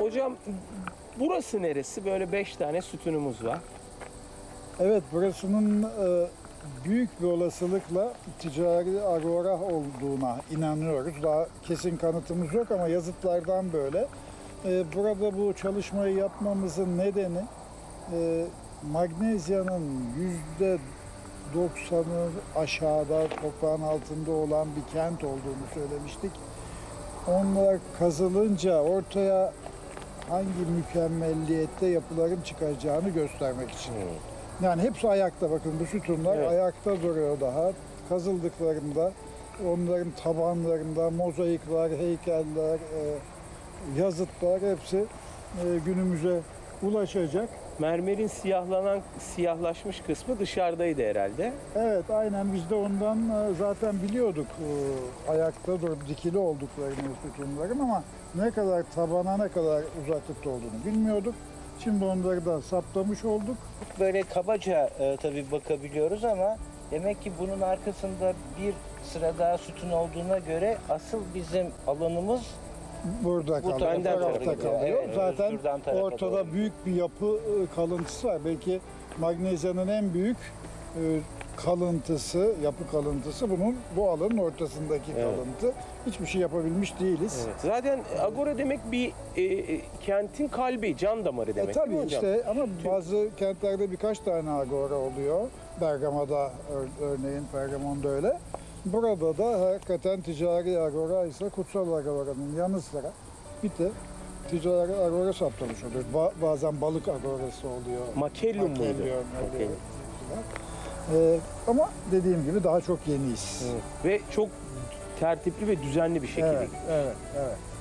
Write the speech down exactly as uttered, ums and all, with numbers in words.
Hocam burası neresi? Böyle beş tane sütunumuz var. Evet, burasının e, büyük bir olasılıkla ticari agora olduğuna inanıyoruz. Daha kesin kanıtımız yok ama yazıtlardan böyle. E, burada bu çalışmayı yapmamızın nedeni e, Magnezya'nın yüzde doksanı aşağıda toprağın altında olan bir kent olduğunu söylemiştik. Onlar kazılınca ortaya hangi mükemmelliyette yapıların çıkacağını göstermek için. Yani hepsi ayakta, bakın bu sütunlar Evet. ayakta duruyor daha. Kazıldıklarında onların tabanlarında mozaikler, heykeller, e, yazıtlar hepsi e, günümüze ulaşacak. Mermerin siyahlanan, siyahlaşmış kısmı dışarıdaydı herhalde. Evet, aynen biz de ondan e, zaten biliyorduk e, ayakta durup dikili olduklarını sütunların ama ne kadar tabana ne kadar uzaklıkta olduğunu bilmiyorduk. Şimdi onları da saptamış olduk. Böyle kabaca e, tabii bakabiliyoruz ama demek ki bunun arkasında bir sıra daha sütun olduğuna göre asıl bizim alanımız Burada Bu kalıyor, bu önden tarafta tarafa gidiyor. kalıyor. Evet, Zaten Özgür'den tarafa ortada doğru. büyük bir yapı e, kalıntısı var. Belki Magnezya'nın en büyük e, kalıntısı, yapı kalıntısı bunun bu alanın ortasındaki Evet. kalıntı. Hiçbir şey yapabilmiş değiliz. Evet. Zaten agora demek bir e, e, kentin kalbi, can damarı E, demek. tabii değil mi hocam? işte ama bazı kentlerde birkaç tane agora oluyor. Bergama'da ör- örneğin, Pergamon'da öyle. Burada da hakikaten ticari agora ise kutsal agoranın yanı sıra bir de ticari agora saptamış oluyor. Ba- bazen balık agorası oluyor. Makellum muydu? Makellum, Makellum. Ee, ama dediğim gibi daha çok yeniyiz. Evet. Ve çok tertipli ve düzenli bir şekilde. Evet, evet, evet.